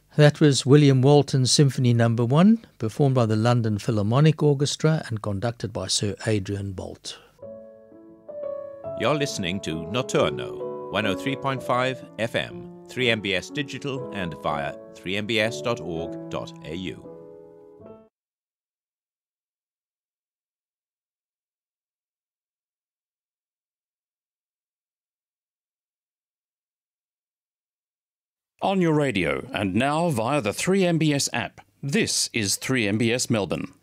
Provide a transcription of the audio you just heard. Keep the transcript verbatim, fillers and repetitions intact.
That was William Walton's Symphony Number One, performed by the London Philharmonic Orchestra and conducted by Sir Adrian Boult. You're listening to Notturno, one oh three point five F M, three M B S Digital and via three m b s dot org dot a u. On your radio and now via the three M B S app. This is three M B S Melbourne.